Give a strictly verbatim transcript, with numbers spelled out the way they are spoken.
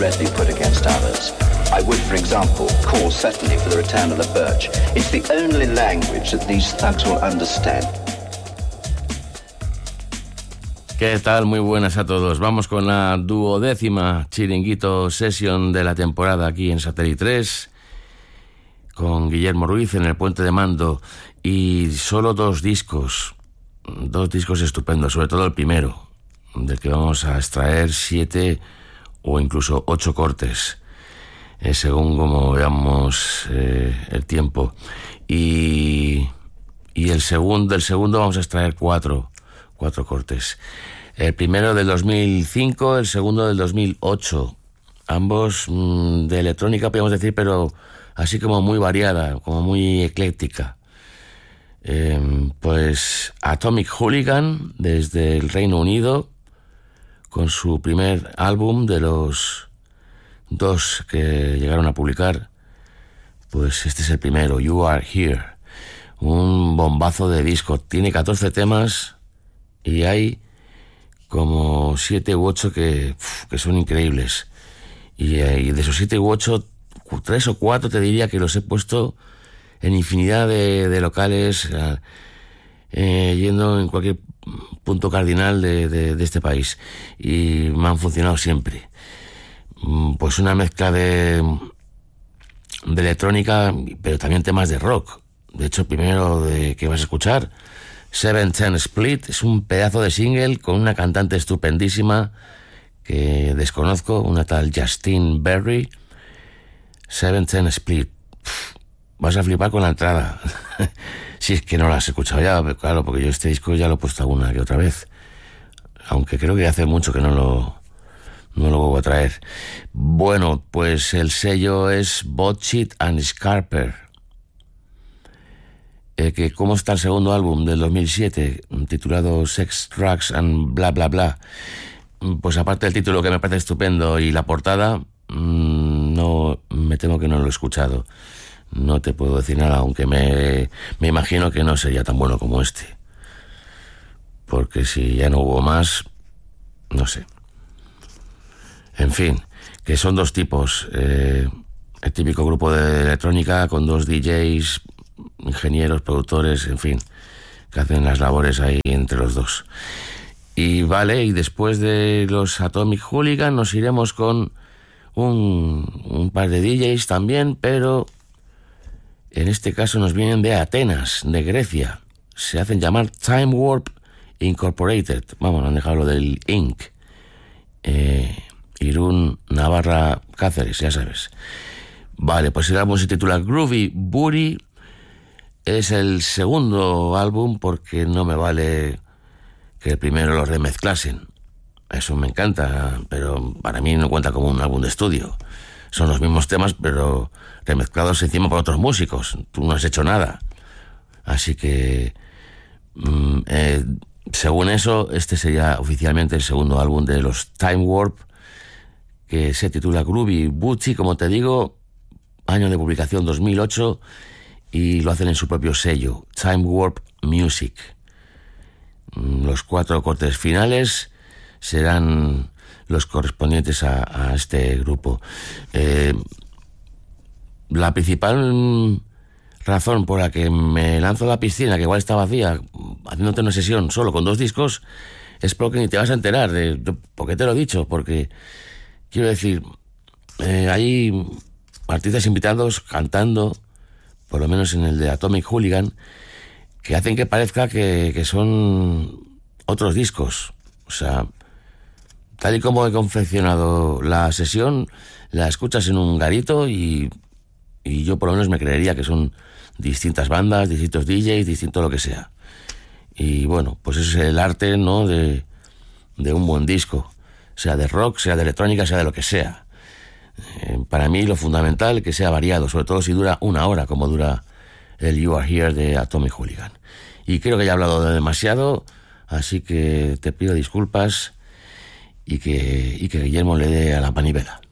directly put against others. I would, for example, call certainly for the return of the birch. It's the only language that these thugs will understand. ¿Qué tal? Muy buenas a todos. Vamos con la duodécima Chiringuito Session de la temporada aquí en Satélite tres, con Guillermo Ruiz en el puente de mando, y solo dos discos, dos discos estupendos, sobre todo el primero, del que vamos a extraer siete o incluso ocho cortes, eh, según como veamos eh, el tiempo. Y, y el segundo, el segundo vamos a extraer cuatro, cuatro cortes. El primero del dos mil cinco, el segundo del dos mil ocho, ambos mmm, de electrónica, podríamos decir, pero así como muy variada, como muy ecléctica. Eh, pues Atomic Hooligan, desde el Reino Unido, con su primer álbum de los dos que llegaron a publicar, pues este es el primero, You Are Here, un bombazo de disco. Tiene catorce temas y hay como siete u ocho que, que son increíbles. Y, y de esos siete u ocho, tres o cuatro te diría que los he puesto en infinidad de, de locales, eh, yendo en cualquier punto cardinal de, de, de este país. Y me han funcionado siempre. Pues una mezcla de, de electrónica, pero también temas de rock. De hecho, el primero de, que vas a escuchar, Seven Ten Split, es un pedazo de single con una cantante estupendísima que desconozco, una tal Justine Berry. Seven Ten Split. Pff, vas a flipar con la entrada. Si es que no la has escuchado ya, claro, porque yo este disco ya lo he puesto alguna que otra vez. Aunque creo que hace mucho que no lo, no lo vuelvo a traer. Bueno, pues el sello es Botchit and Scarper. Eh, que cómo está el segundo álbum del dos mil siete, titulado Sex, Drugs and Bla Bla Bla. Pues aparte del título, que me parece estupendo, y la portada, mmm, no, me temo que no lo he escuchado. No te puedo decir nada, aunque me, me imagino que no sería tan bueno como este. Porque si ya no hubo más, no sé. En fin, que son dos tipos. Eh, el típico grupo de electrónica con dos D Js, ingenieros, productores, en fin, que hacen las labores ahí entre los dos. Y vale, y después de los Atomic Hooligan nos iremos con un, un par de D Js también, pero en este caso nos vienen de Atenas, de Grecia. Se hacen llamar Time Warp Incorporated. Vamos, han dejado lo del Inc. Eh, Irún, Navarra, Cáceres, ya sabes. Vale, pues el álbum se titula Groovy Booty. Es el segundo álbum porque no me vale que el primero lo remezclasen. Eso me encanta, pero para mí no cuenta como un álbum de estudio. Son los mismos temas, pero remezclados encima por otros músicos. Tú no has hecho nada. Así que, mm, eh, según eso, este sería oficialmente el segundo álbum de los Time Warp, que se titula Groovy Booty, como te digo, año de publicación dos mil ocho, y lo hacen en su propio sello, Time Warp Music. Los cuatro cortes finales serán los correspondientes a, a este grupo. Eh, la principal razón por la que me lanzo a la piscina, que igual está vacía, haciéndote una sesión solo con dos discos, es porque ni te vas a enterar de por qué te lo he dicho. Porque, quiero decir, eh, hay artistas invitados cantando, por lo menos en el de Atomic Hooligan, que hacen que parezca que, que son otros discos. O sea, tal y como he confeccionado la sesión, la escuchas en un garito y, y yo por lo menos me creería que son distintas bandas, distintos D Js, distinto lo que sea. Y bueno, pues ese es el arte, ¿no?, de, de un buen disco, sea de rock, sea de electrónica, sea de lo que sea. Eh, para mí lo fundamental es que sea variado, sobre todo si dura una hora, como dura el You Are Here de Atomic Hooligan. Y creo que ya he hablado de demasiado, así que te pido disculpas y que, y que Guillermo le dé a la manivela.